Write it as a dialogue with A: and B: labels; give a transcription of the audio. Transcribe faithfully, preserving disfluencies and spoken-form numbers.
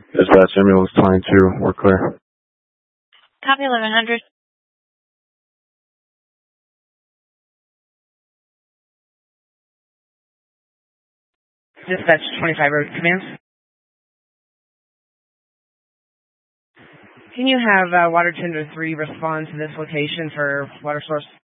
A: Dispatch ambulance twenty-two, we're clear.
B: Copy eleven hundred.
C: Dispatch twenty-five Road Command. Can you have uh, Water Tender three respond to this location for water source?